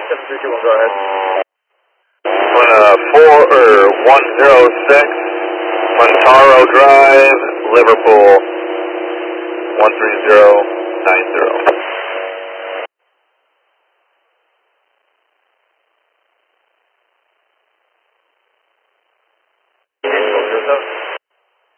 7321, go ahead. 106, Montaro Drive, Liverpool, 13090.